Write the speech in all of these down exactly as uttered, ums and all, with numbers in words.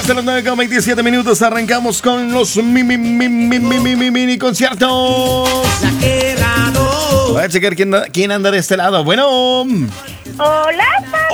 Exacto, los nueve con veintisiete minutos. Arrancamos con los mi, mi, mi, mi, mi, mi, mi, mini conciertos. Voy a checar quién, quién anda de este lado. Bueno. Hola, papi.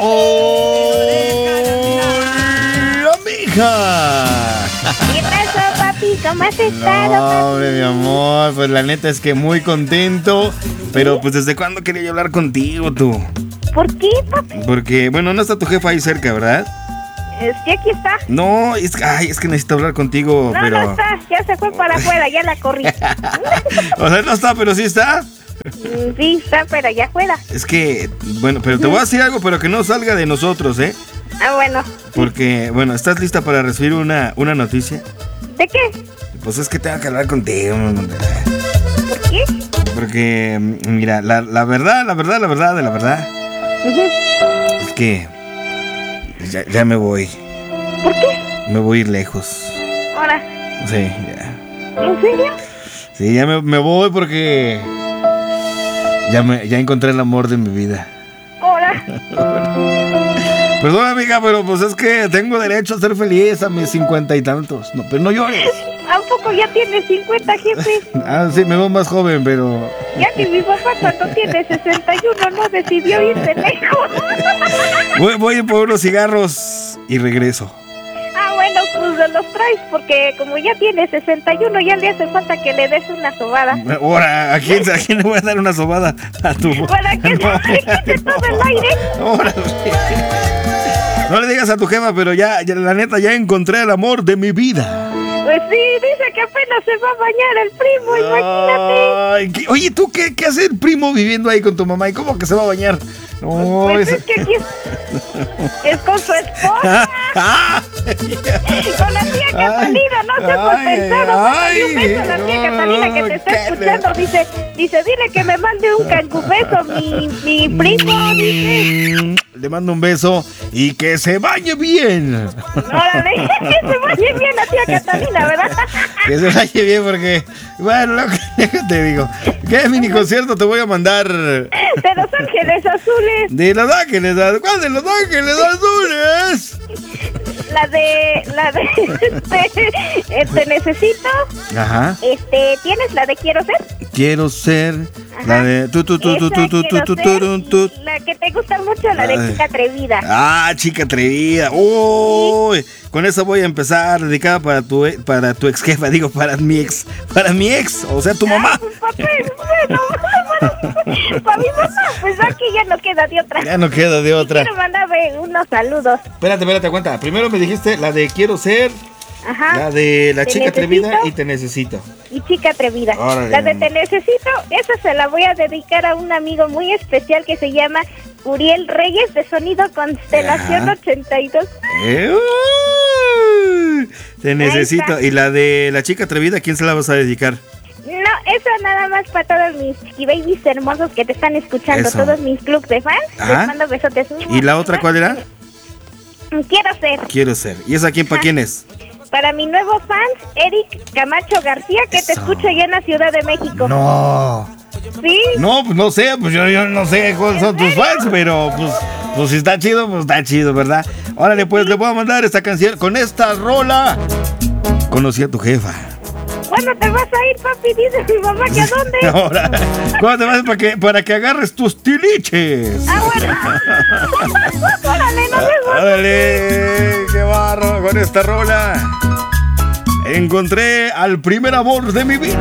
Hola, mija. ¿Qué pasó, papi? ¿Cómo has estado, No, papi? hombre, mi amor, pues la neta es que muy contento. Pero pues ¿desde cuándo quería yo hablar contigo, tú? ¿Por qué, papi? Porque, bueno, no está tu jefa ahí cerca, ¿verdad? Sí, aquí está. No, es que, ay, es que necesito hablar contigo, No, pero... no está. Ya se fue para afuera, ya la corrí. O sea, no está, pero sí está. Mm, Sí, está, pero ya afuera. Es que, bueno, pero te voy a decir algo, pero que no salga de nosotros, ¿eh? Ah, bueno. Porque, bueno, ¿estás lista para recibir una, una noticia? ¿De qué? Pues es que tengo que hablar contigo. ¿Por qué? Porque, mira, la, la verdad, la verdad, la verdad, de la verdad, Ujú. es que ya, ya me voy. ¿Por qué? Me voy a ir lejos. Ahora, Sí, ya. ¿en serio? Sí, ya me, me voy porque ya, me, ya encontré el amor de mi vida. Ahora. Perdón, amiga, pero pues es que tengo derecho a ser feliz a mis cincuenta y tantos. No, pero no llores. ¿A un poco ya tienes cincuenta, jefe? Ah, sí, me veo más joven, pero... Ya que mi papá cuando tiene sesenta y uno no decidió irse lejos. Voy, voy a ir por unos cigarros y regreso. Ah, bueno, pues los traes porque como ya tiene sesenta y uno ya le hace falta que le des una sobada. Ahora, ¿a quién, ¿a quién le voy a dar una sobada? A tu... Para que No. se quite todo el aire. Ahora, no le digas a tu jefa, pero ya, ya, la neta, ya encontré el amor de mi vida. Pues sí, dice que apenas se va a bañar el primo, imagínate. Ay, ¿qué- oye, ¿tú qué, qué hace el primo viviendo ahí con tu mamá? ¿Y cómo que se va a bañar? No, Pues eso- es que aquí es, es con su esposa, ¡Ah! con la tía Catalina, no se por ay, pensado. Mándale un ay, beso a la tía no, Catalina que te está qué escuchando. Dice, dice, dile que me mande un cancubeso, mi, mi primo, dice. Mm, Le mando un beso y que se bañe bien. Órale, que se vaya bien la tía Catalina, ¿verdad? Que se bañe bien porque, bueno, lo que te digo, ¿qué mini concierto te voy a mandar? De Los Ángeles Azules, De Los Ángeles, ¿cuál de Los Ángeles Azules? la de, la de, este, eh, te necesito, Ajá. este, ¿tienes la de quiero ser? Quiero ser la de tu tu tu tu tu Esa tu tu quiero tu ser, tu tu. y la que te gusta mucho, la de Ay. chica atrevida. Ah, chica atrevida. Uy, con esa voy a empezar, dedicada para tu e- para tu ex jefa, digo, para mi ex, para mi ex, o sea, tu mamá. Pues, papi, bueno, bueno, para mi mamá, pues aquí ya no queda de otra. Ya no queda de otra. Quiero mandarme unos saludos. Espérate, espérate, cuenta. Primero me dijiste la de quiero ser, Ajá. la de la Te chica atrevida necesito. y te necesito. Y chica atrevida. Órale. La de te necesito, esa se la voy a dedicar a un amigo muy especial que se llama Uriel Reyes de Sonido Constelación Ajá. ochenta y dos. Eh, uy, te necesito. está. Y la de la chica atrevida, ¿a quién se la vas a dedicar? No, eso nada más para todos mis chiquibabies hermosos que te están escuchando, Eso. todos mis clubs de fans. Ajá. Les mando besotes. ¿Y la otra cuál era? Quiero ser. Quiero ser. ¿Y esa quién para quién es? Para mi nuevo fan, Eric Camacho García, que te Eso. escucha allá en la Ciudad de México. No. ¿Sí? No, pues no sé, pues yo, yo no sé cuáles son tus fans, pero pues, pues si está chido, pues está chido, ¿verdad? Órale, pues le voy a mandar esta canción con esta rola. Conocí a tu jefa. ¿Cuándo te vas a ir, papi? Dice mi mamá que a dónde. Ahora, ¿cuándo te vas para que, para que agarres tus tiliches? Ah, bueno. Órale, no me Órale, qué barro con esta rola. Encontré al primer amor de mi vida.